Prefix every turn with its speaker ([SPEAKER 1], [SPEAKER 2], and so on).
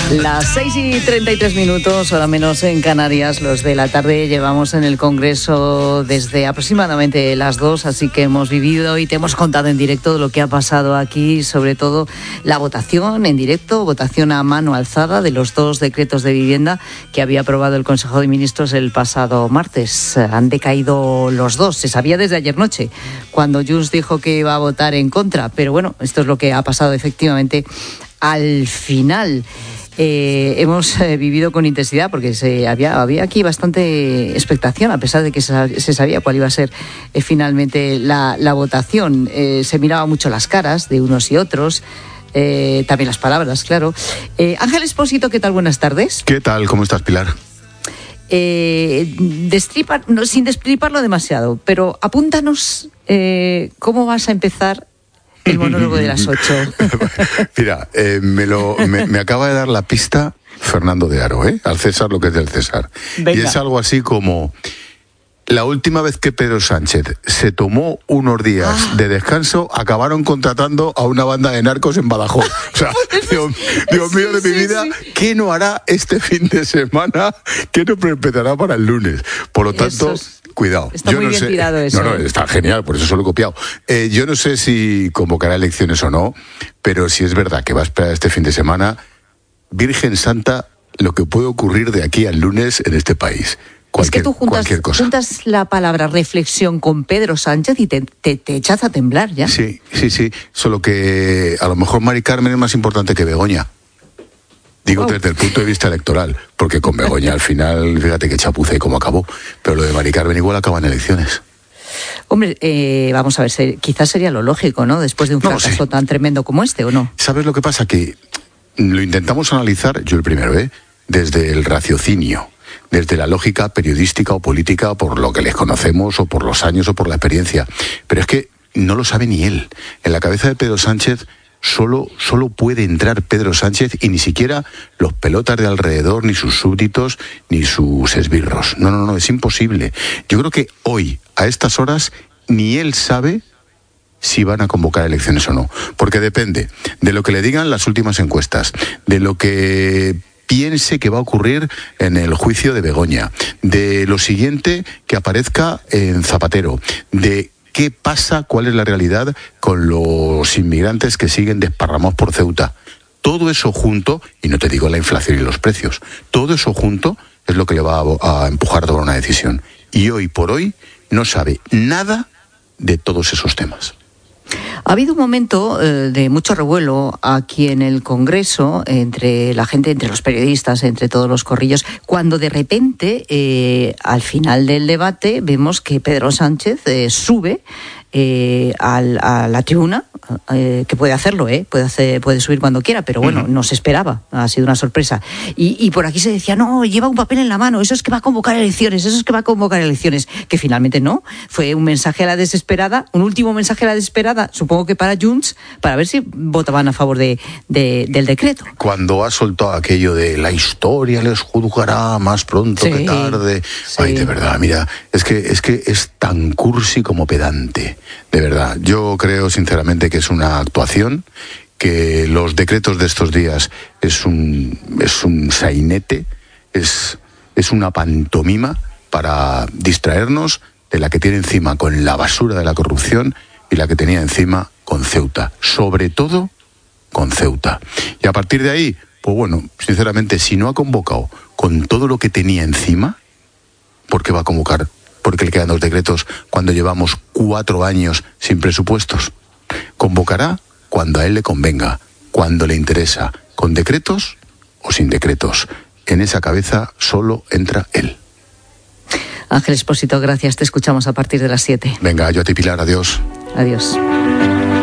[SPEAKER 1] Las 6:33, hora menos en Canarias, los de la tarde. Llevamos en el Congreso desde aproximadamente las 2, así que hemos vivido y te hemos contado en directo lo que ha pasado aquí, sobre todo la votación en directo, votación a mano alzada de los 2 decretos de vivienda que había aprobado el Consejo de Ministros el pasado martes. Han decaído los 2, se sabía desde ayer noche, cuando Junts dijo que iba a votar en contra, pero bueno, esto es lo que ha pasado efectivamente al final. Hemos vivido con intensidad porque había aquí bastante expectación, a pesar de que se sabía cuál iba a ser finalmente la votación. Se miraba mucho las caras de unos y otros, también las palabras, claro. Ángel Expósito, ¿qué tal? Buenas tardes.
[SPEAKER 2] ¿Qué tal? ¿Cómo estás, Pilar?
[SPEAKER 1] Sin destriparlo demasiado, pero apúntanos cómo vas a empezar el monólogo de las 8.
[SPEAKER 2] Mira, me acaba de dar la pista Fernando de Aro, al César lo que es del César. Venga. Y es algo así como: la última vez que Pedro Sánchez se tomó unos días de descanso, acabaron contratando a una banda de narcos en Badajoz. O sea, Dios mío de mi vida, ¿qué no hará este fin de semana? ¿Qué no empezará para el lunes? Por lo tanto, cuidado.
[SPEAKER 1] Está muy bien tirado eso.
[SPEAKER 2] No, está genial, por eso se lo he copiado. Yo no sé si convocará elecciones o no, pero si es verdad que va a esperar este fin de semana, Virgen Santa, lo que puede ocurrir de aquí al lunes en este país.
[SPEAKER 1] Es que tú juntas la palabra reflexión con Pedro Sánchez y te echas a temblar ya.
[SPEAKER 2] Sí. Solo que a lo mejor Mari Carmen es más importante que Begoña. Digo, desde el punto de vista electoral, porque con Begoña al final, fíjate que chapuza y cómo acabó. Pero lo de Mari Carmen igual acaba en elecciones.
[SPEAKER 1] Hombre, vamos a ver, quizás sería lo lógico, ¿no? Después de un fracaso tan tremendo como este, ¿o no?
[SPEAKER 2] ¿Sabes lo que pasa? Que lo intentamos analizar, yo el primero, desde el raciocinio, desde la lógica periodística o política, por lo que les conocemos, o por los años, o por la experiencia. Pero es que no lo sabe ni él. En la cabeza de Pedro Sánchez solo puede entrar Pedro Sánchez, y ni siquiera los pelotas de alrededor, ni sus súbditos, ni sus esbirros. No, es imposible. Yo creo que hoy, a estas horas, ni él sabe si van a convocar elecciones o no. Porque depende de lo que le digan las últimas encuestas, de lo que piense que va a ocurrir en el juicio de Begoña, de lo siguiente que aparezca en Zapatero, de qué pasa, cuál es la realidad con los inmigrantes que siguen desparramados por Ceuta. Todo eso junto, y no te digo la inflación y los precios, todo eso junto es lo que le va a empujar a tomar una decisión. Y hoy por hoy no sabe nada de todos esos temas.
[SPEAKER 1] Ha habido un momento de mucho revuelo aquí en el Congreso, entre la gente, entre los periodistas, entre todos los corrillos, cuando de repente, al final del debate, vemos que Pedro Sánchez sube a la tribuna, que puede hacerlo, puede subir cuando quiera, pero bueno, no se esperaba, ha sido una sorpresa. Y por aquí se decía, no, lleva un papel en la mano, eso es que va a convocar elecciones, que finalmente no, fue un mensaje a la desesperada, un último mensaje a la desesperada, supongo que para Junts, para ver si votaban a favor del decreto.
[SPEAKER 2] Cuando ha soltado aquello de la historia les juzgará más pronto que tarde, ay, de verdad, mira, es que es tan cursi como pedante. De verdad, yo creo sinceramente que es una actuación, que los decretos de estos días es un sainete, es una pantomima para distraernos de la que tiene encima con la basura de la corrupción y la que tenía encima con Ceuta, sobre todo con Ceuta. Y a partir de ahí, pues bueno, sinceramente, si no ha convocado con todo lo que tenía encima, ¿por qué va a convocar? Porque le quedan 2 decretos cuando llevamos 4 años sin presupuestos. Convocará cuando a él le convenga, cuando le interesa, con decretos o sin decretos. En esa cabeza solo entra él.
[SPEAKER 1] Ángel Expósito, gracias. Te escuchamos a partir de las 7.
[SPEAKER 2] Venga, yo a ti, Pilar. Adiós.
[SPEAKER 1] Adiós.